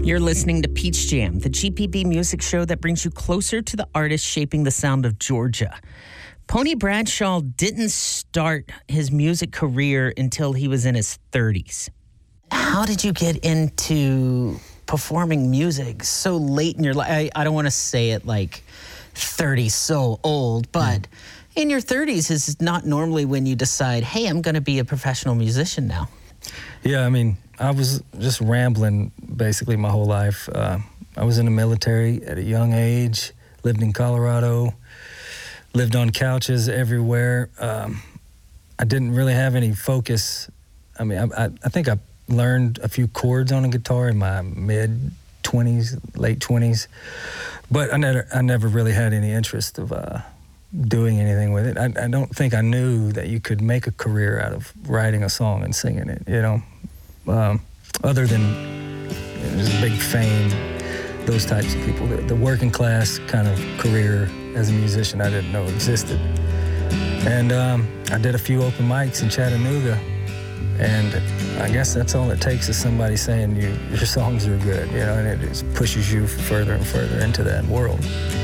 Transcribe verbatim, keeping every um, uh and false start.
You're listening to Peach Jam, the G P B music show that brings you closer to the artists shaping the sound of Georgia. Pony Bradshaw didn't start his music career until he was in his thirties. How did you get into performing music so late in your life? I, I don't want to say it like thirty, so old, but mm. in your thirties is not normally when you decide, hey, I'm going to be a professional musician now. Yeah, I mean, I was just rambling basically my whole life. Uh, I was in the military at a young age, lived in Colorado, lived on couches everywhere. Um, I didn't really have any focus. I mean, I, I, I think I learned a few chords on a guitar in my mid-twenties, late twenties, but I never, I never really had any interest of uh, doing anything with it. I, I don't think I knew that you could make a career out of writing a song and singing it, you know, um, other than you know, just big fame, those types of people. The, the working class kind of career as a musician I didn't know existed. And um, I did a few open mics in Chattanooga, and I guess that's all it takes is somebody saying you, your songs are good, you know, and it just pushes you further and further into that world.